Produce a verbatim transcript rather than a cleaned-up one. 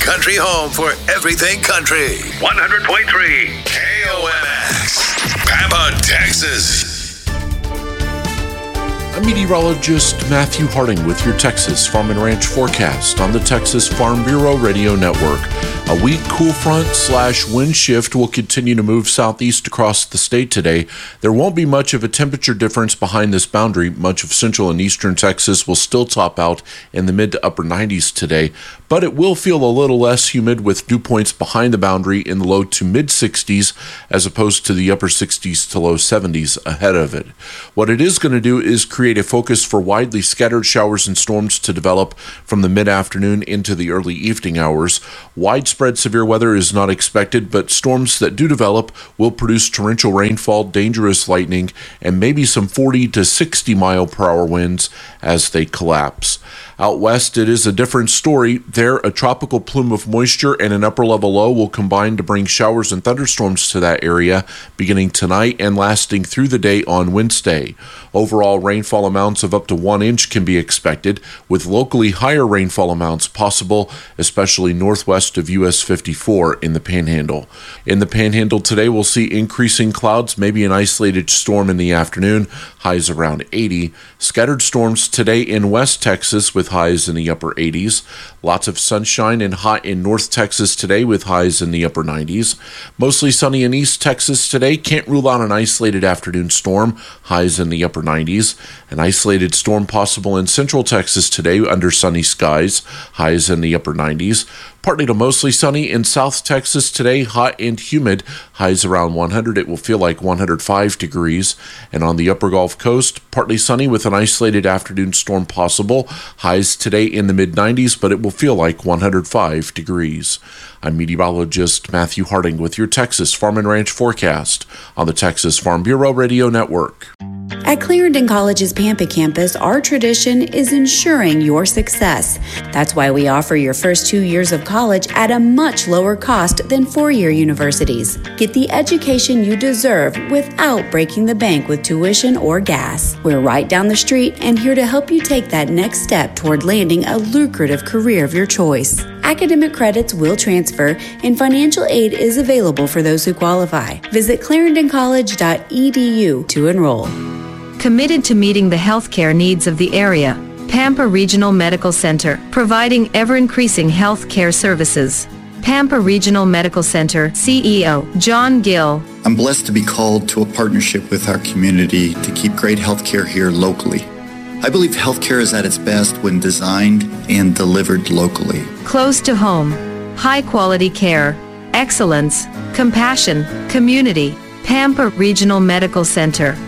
country home for everything country. one hundred point three K O M X, Pampa, Texas. I'm meteorologist Matthew Harding with your Texas Farm and Ranch forecast on the Texas Farm Bureau Radio Network. A weak cool front slash wind shift will continue to move southeast across the state today. There won't be much of a temperature difference behind this boundary. Much of central and eastern Texas will still top out in the mid to upper nineties today, but it will feel a little less humid with dew points behind the boundary in the low to mid sixties as opposed to the upper sixties to low seventies ahead of it. What it is going to do is create a focus for widely scattered showers and storms to develop from the mid-afternoon into the early evening hours. Widespread severe weather is not expected, but storms that do develop will produce torrential rainfall, dangerous lightning, and maybe some forty to sixty mile per hour winds as they collapse. Out west, it is a different story. There, a tropical plume of moisture and an upper-level low will combine to bring showers and thunderstorms to that area beginning tonight and lasting through the day on Wednesday. Overall, rainfall amounts of up to one inch can be expected, with locally higher rainfall amounts possible, especially northwest of U S fifty-four in the Panhandle. In the Panhandle today, we'll see increasing clouds, maybe an isolated storm in the afternoon, highs around eighty. Scattered storms today in West Texas with highs in the upper eighties. Lots of sunshine and hot in North Texas today with highs in the upper nineties. Mostly sunny in East Texas today. Can't rule out an isolated afternoon storm, highs in the upper nineties. An isolated storm possible in Central Texas today under sunny skies, highs in the upper nineties. Partly to mostly sunny in South Texas today, hot and humid, highs around one hundred. It will feel like one hundred five degrees. And on the upper Gulf Coast, partly sunny with an isolated afternoon storm possible, highs today in the mid nineties, but it will feel like one hundred five degrees. I'm meteorologist Matthew Harding with your Texas Farm and Ranch forecast on the Texas Farm Bureau Radio Network. At Clarendon College's Pampa campus, our tradition is ensuring your success. That's why we offer your first two years of college at a much lower cost than four-year universities. Get the education you deserve without breaking the bank with tuition or gas. We're right down the street and here to help you take that next step toward landing a lucrative career of your choice. Academic credits will transfer, and financial aid is available for those who qualify. Visit clarendon college dot e d u to enroll. Committed to meeting the healthcare needs of the area, Pampa Regional Medical Center, providing ever-increasing healthcare services. Pampa Regional Medical Center C E O John Gill. I'm blessed to be called to a partnership with our community to keep great healthcare here locally. I believe healthcare is at its best when designed and delivered locally. Close to home, high-quality care, excellence, compassion, community. Pampa Regional Medical Center.